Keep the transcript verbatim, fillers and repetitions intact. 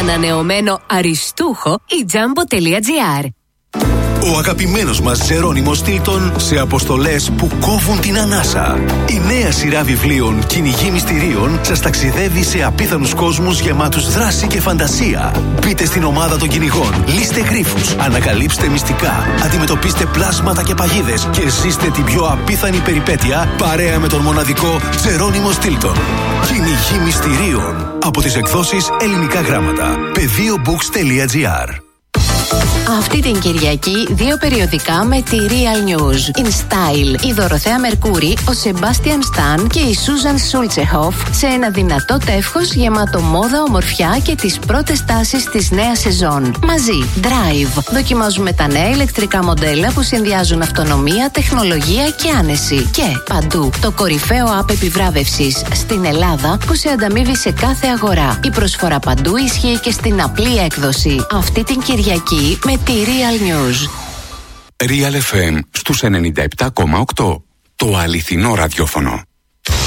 ανανεωμένο αριστούχο η Jumbo.gr. Ο αγαπημένος μας Τζερόνιμος Στίλτον σε αποστολές που κόβουν την ανάσα. Η νέα σειρά βιβλίων Κυνηγοί Μυστηρίων σας ταξιδεύει σε απίθανους κόσμους γεμάτους δράση και φαντασία. Μπείτε στην ομάδα των κυνηγών, λύστε γρίφους, ανακαλύψτε μυστικά, αντιμετωπίστε πλάσματα και παγίδες και ζήστε την πιο απίθανη περιπέτεια παρέα με τον μοναδικό Τζερόνιμο Στίλτον. Κυνηγοί Μυστηρίων. Από τις εκδόσεις Ελληνικά Γράμματα. πεδίομπooks.gr. Αυτή την Κυριακή δύο περιοδικά με τη Real News. In Style, η Δωροθέα Μερκούρη, ο Σεμπάστιαν Σταν και η Σούζαν Σούλτσεχοφ σε ένα δυνατό τεύχος γεμάτο μόδα, ομορφιά και τις πρώτες τάσεις της νέας σεζόν. Μαζί, Drive. Δοκιμάζουμε τα νέα ηλεκτρικά μοντέλα που συνδυάζουν αυτονομία, τεχνολογία και άνεση. Και παντού, το κορυφαίο app επιβράβευσης στην Ελλάδα που σε ανταμείβει σε κάθε αγορά. Η προσφορά παντού ισχύει και στην απλή έκδοση. Αυτή την Κυριακή με τη Real News. Real εφ εμ στους ενενήντα επτά κόμμα οκτώ. Το αληθινό ραδιόφωνο.